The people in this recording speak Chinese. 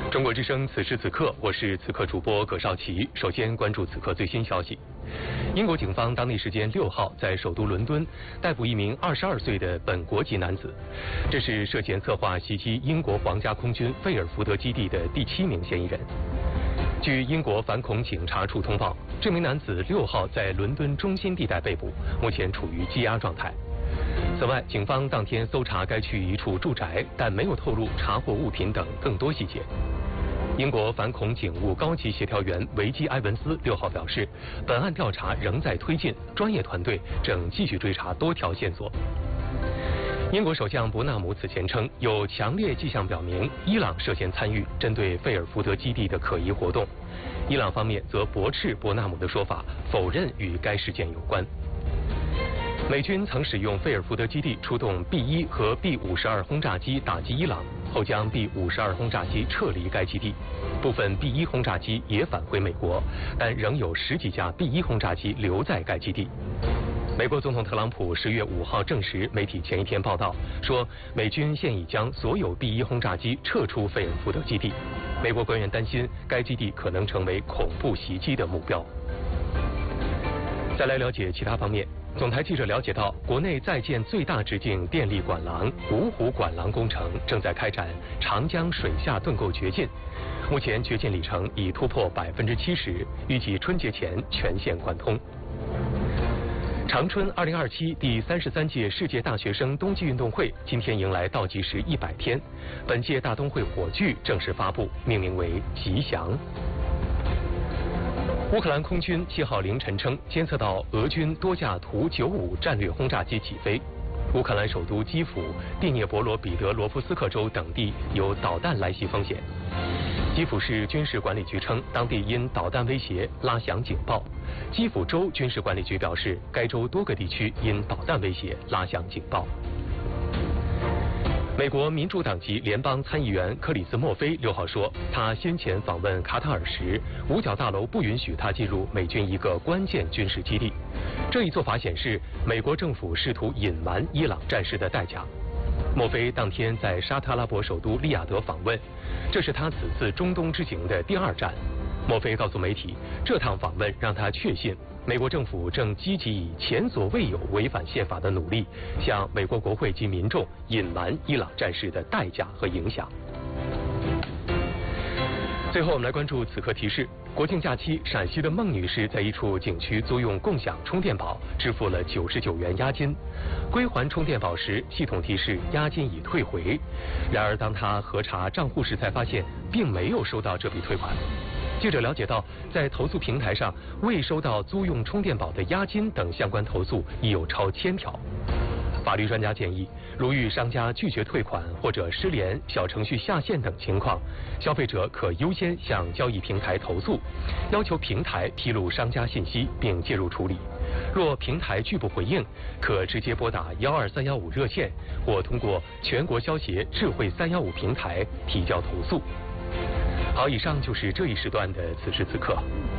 中国之声此时此刻，我是此刻主播葛少奇。首先关注此刻最新消息。英国警方当地时间6号在首都伦敦逮捕一名22岁的本国籍男子，这是涉嫌策划袭击英国皇家空军费尔福德基地的第7名嫌疑人。据英国反恐警察处通报，这名男子6号在伦敦中心地带被捕，目前处于羁押状态。此外，警方当天搜查该区一处住宅，但没有透露查获物品等更多细节。英国反恐警务高级协调员维基·埃文斯6号表示，本案调查仍在推进，专业团队正继续追查多条线索。英国首相伯纳姆此前称，有强烈迹象表明伊朗涉嫌参与针对费尔福德基地的可疑活动。伊朗方面则驳斥伯纳姆的说法，否认与该事件有关。美军曾使用费尔福德基地出动 B-1和 B-52轰炸机打击伊朗，后将 B-52轰炸机撤离该基地。部分 B-1轰炸机也返回美国，但仍有10几架 B-1轰炸机留在该基地。美国总统特朗普10月5号证实，媒体前一天报道说，美军现已将所有 B-1轰炸机撤出费尔福德基地。美国官员担心该基地可能成为恐怖袭击的目标。再来了解其他方面。总台记者了解到，国内在建最大直径电力管廊芜湖管廊工程正在开展长江水下盾构掘进，目前掘进里程已突破70%，预计春节前全线贯通。长春2027第33届世界大学生冬季运动会今天迎来倒计时100天，本届大冬会火炬正式发布，命名为“吉祥”。乌克兰空军7号凌晨称，监测到俄军多架图95战略轰炸机起飞。乌克兰首都基辅、第聂伯罗彼得罗夫斯克州等地有导弹来袭风险。基辅市军事管理局称，当地因导弹威胁拉响警报。基辅州军事管理局表示，该州多个地区因导弹威胁拉响警报。美国民主党籍联邦参议员克里斯·墨菲6号说，他先前访问卡塔尔时，五角大楼不允许他进入美军一个关键军事基地。这一做法显示，美国政府试图隐瞒伊朗战事的代价。墨菲当天在沙特阿拉伯首都利雅得访问，这是他此次中东之行的第2站。墨菲告诉媒体，这趟访问让他确信美国政府正积极以前所未有违反宪法的努力，向美国国会及民众隐瞒伊朗战事的代价和影响。最后，我们来关注此刻提示：国庆假期，陕西的孟女士在一处景区租用共享充电宝，支付了99元押金。归还充电宝时，系统提示押金已退回。然而，当她核查账户时，才发现并没有收到这笔退款。记者了解到，在投诉平台上，未收到租用充电宝的押金等相关投诉已有超1000条。法律专家建议，如遇商家拒绝退款或者失联、小程序下线等情况，消费者可优先向交易平台投诉，要求平台披露商家信息并介入处理。若平台拒不回应，可直接拨打12315热线，或通过全国消协智慧315平台提交投诉。好，以上就是这一时段的此时此刻。